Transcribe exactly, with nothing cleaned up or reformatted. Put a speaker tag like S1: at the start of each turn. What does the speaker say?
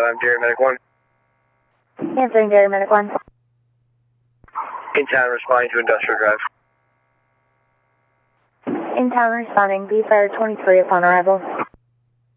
S1: I'm Dairy Medic one.
S2: Answering Dairy Medic one.
S1: In town responding to Industrial Drive.
S2: In town responding, B Fire twenty-three upon arrival.